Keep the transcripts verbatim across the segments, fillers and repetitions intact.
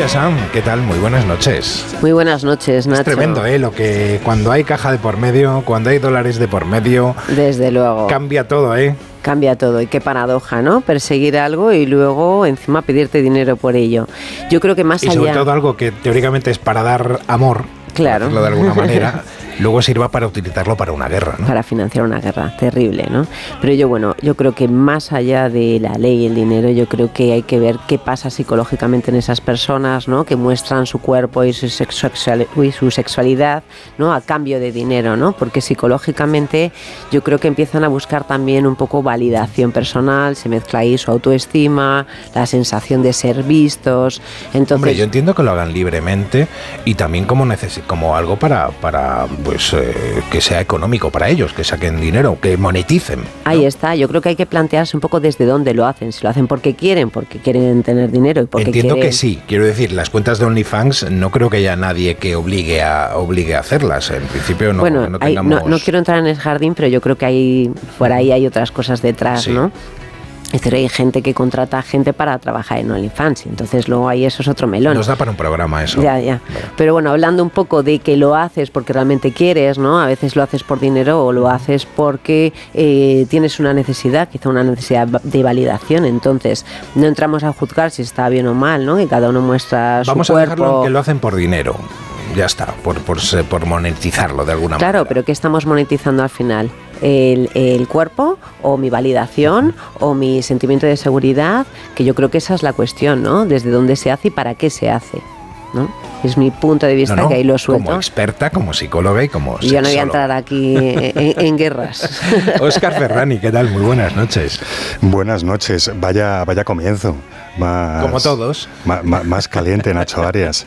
María Sam, ¿qué tal? Muy buenas noches. Muy buenas noches, Nacho. Es tremendo, ¿eh? Lo que cuando hay caja de por medio, cuando hay dólares de por medio... Desde luego. Cambia todo, ¿eh? Cambia todo. Y qué paradoja, ¿no? Perseguir algo y luego encima pedirte dinero por ello. Yo creo que más y allá... Y sobre todo algo que teóricamente es para dar amor, claro, por decirlo de alguna manera... luego sirva para utilizarlo para una guerra, ¿no? Para financiar una guerra, terrible, ¿no? Pero yo, bueno, yo creo que más allá de la ley y el dinero, yo creo que hay que ver qué pasa psicológicamente en esas personas, ¿no? Que muestran su cuerpo y su, sexual, y su sexualidad, ¿no? A cambio de dinero, ¿no? Porque psicológicamente yo creo que empiezan a buscar también un poco validación personal, se mezcla ahí su autoestima, la sensación de ser vistos. Entonces, hombre, yo entiendo que lo hagan libremente y también como, necesi- como algo para... para pues eh, que sea económico para ellos, que saquen dinero, que moneticen, ¿no? Ahí está, yo creo que hay que plantearse un poco desde dónde lo hacen, si lo hacen porque quieren, porque quieren tener dinero y porque entiendo quieren... que sí, quiero decir, las cuentas de OnlyFans no creo que haya nadie que obligue a obligue a hacerlas, en principio no, bueno, no hay, tengamos... no, no quiero entrar en el jardín, pero yo creo que hay por ahí hay otras cosas detrás, sí, ¿no? Es decir, hay gente que contrata a gente para trabajar en OnlyFans, entonces luego ahí eso es otro melón. Nos da para un programa eso. Ya, ya. Bueno. Pero bueno, hablando un poco de que lo haces porque realmente quieres, ¿no? A veces lo haces por dinero o lo haces porque eh, tienes una necesidad, quizá una necesidad de validación, entonces no entramos a juzgar si está bien o mal, ¿no? Que cada uno muestra su Vamos cuerpo. Vamos a dejarlo en que lo hacen por dinero. Ya está, por, por, por monetizarlo de alguna claro, manera. Claro, pero ¿qué estamos monetizando al final? El, el cuerpo o mi validación o mi sentimiento de seguridad, que yo creo que esa es la cuestión, ¿no? Desde dónde se hace y para qué se hace, ¿no? Es mi punto de vista, no, no, que ahí lo suelto. Como experta, como psicóloga y como Yo no voy a entrar aquí en, en guerras. Óscar Ferrani, ¿qué tal? Muy buenas noches. Buenas noches. Vaya, vaya comienzo. Más, como todos. Más, más, más caliente, Nacho Arias.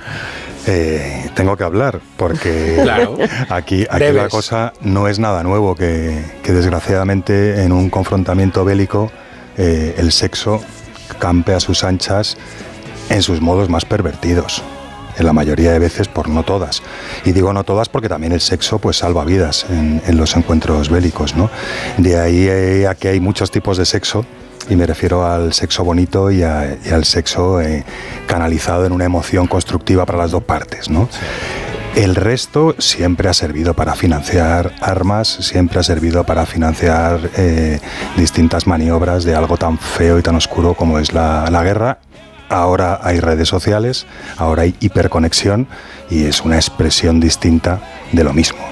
Eh, tengo que hablar porque claro, aquí, aquí la cosa no es nada nuevo, que, que desgraciadamente en un confrontamiento bélico eh, el sexo campe a sus anchas en sus modos más pervertidos, en la mayoría de veces, por no todas. Y digo no todas porque también el sexo pues salva vidas en, en los encuentros bélicos, ¿no? De ahí eh, a que hay muchos tipos de sexo. Y me refiero al sexo bonito y, a, y al sexo eh, canalizado en una emoción constructiva para las dos partes, ¿no? Sí. El resto siempre ha servido para financiar armas, siempre ha servido para financiar eh, distintas maniobras de algo tan feo y tan oscuro como es la, la guerra. Ahora hay redes sociales, ahora hay hiperconexión y es una expresión distinta de lo mismo,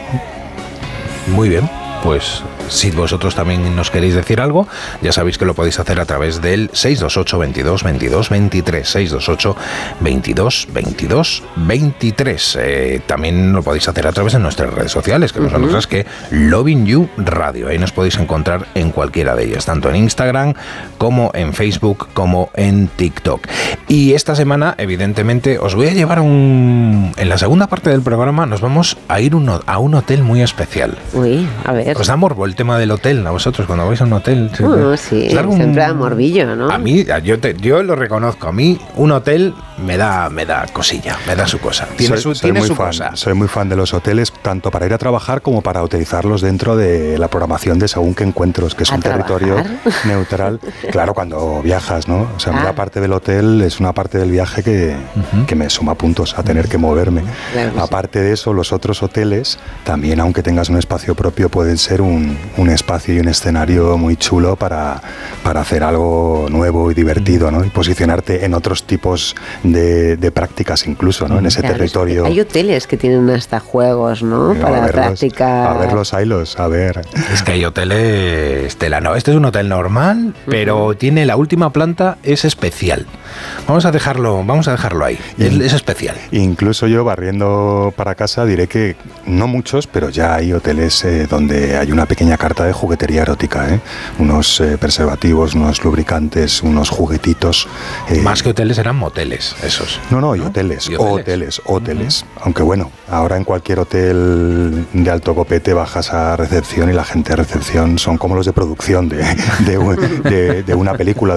¿no? Muy bien. Pues si vosotros también nos queréis decir algo, ya sabéis que lo podéis hacer a través del seis dos ocho, veintidós, veintidós, veintitrés, seis dos ocho, veintidós, veintidós, veintitrés. Eh, también lo podéis hacer a través de nuestras redes sociales, que no son otras que Loving You Radio. Ahí nos podéis encontrar en cualquiera de ellas, tanto en Instagram como en Facebook como en TikTok. Y esta semana, evidentemente, os voy a llevar a un... En la segunda parte del programa nos vamos a ir uno, a un hotel muy especial. Uy, a ver. ¿Os da morbo el tema del hotel a vosotros cuando vais a un hotel? Uh, sí, algo, siempre da morbillo, ¿no? A mí, yo, te, yo lo reconozco, a mí un hotel me da, me da cosilla, me da su cosa. Tiene soy, su, soy tiene muy su fan, cosa. Soy muy fan de los hoteles, tanto para ir a trabajar como para utilizarlos dentro de la programación de según qué encuentros, que es un territorio neutral. Claro, cuando viajas, ¿no? O sea, ah. la parte del hotel es una parte del viaje que, uh-huh. que me suma puntos a tener que moverme. Claro, aparte sí. de eso, los otros hoteles, también aunque tengas un espacio propio, pueden ser un, un espacio y un escenario muy chulo para, para hacer algo nuevo y divertido, ¿no? Y posicionarte en otros tipos de, de prácticas incluso, ¿no? En ese claro, territorio. Hay hoteles que tienen hasta juegos, ¿no? no para a verlos, practicar. A verlos, haylos, a ver. Es que hay hoteles, Tela, no, este es un hotel normal, pero uh-huh. tiene la última planta, es especial. Vamos a dejarlo, vamos a dejarlo ahí. Es, es especial. Incluso yo, barriendo para casa, diré que no muchos, pero ya hay hoteles eh, donde hay una pequeña carta de juguetería erótica, ¿eh? Unos eh, preservativos, unos lubricantes, unos juguetitos. Eh, Más que hoteles eran moteles, esos. No, no, y ¿no? hoteles, ¿Y hoteles, hoteles, hoteles. Uh-huh. Aunque bueno, ahora en cualquier hotel de alto copete bajas a recepción y la gente de recepción son como los de producción de, de, de, de una película